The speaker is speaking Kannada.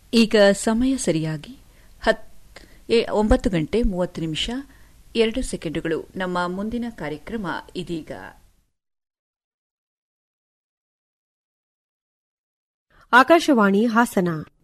ಈಗ ಸಮಯ ಸರಿಯಾಗಿ 9:30 ನಮ್ಮ ಮುಂದಿನ ಕಾರ್ಯಕ್ರಮ ಇದೀಗ. ಆಕಾಶವಾಣಿ ಹಾಸನ.